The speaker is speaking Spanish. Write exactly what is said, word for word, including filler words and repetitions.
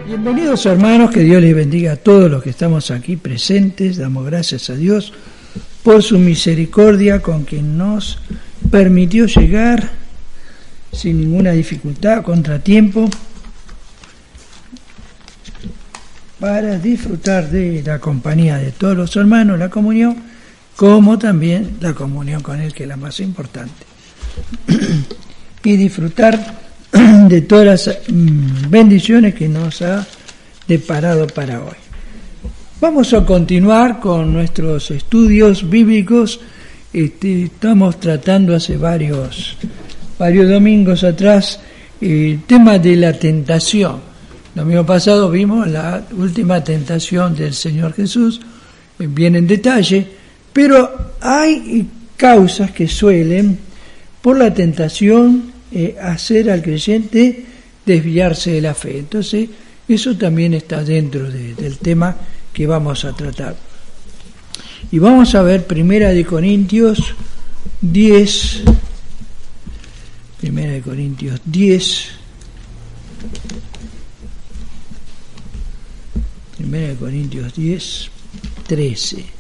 Bienvenidos, hermanos, que Dios les bendiga a todos los que estamos aquí presentes. Damos gracias a Dios por su misericordia con quien nos permitió llegar sin ninguna dificultad, contratiempo, para disfrutar de la compañía de todos los hermanos, la comunión, como también la comunión con Él, que es la más importante, y disfrutar de todas las bendiciones que nos ha deparado para hoy. Vamos a continuar con nuestros estudios bíblicos. Este, estamos tratando hace varios, varios domingos atrás el tema de la tentación. El domingo pasado vimos la última tentación del Señor Jesús, bien en detalle, pero hay causas que suelen, por la tentación, Eh, hacer al creyente desviarse de la fe. Entonces, eso también está dentro de, del tema que vamos a tratar. Y vamos a ver Primera de Corintios diez, Primera de Corintios diez, Primera de Corintios diez, trece.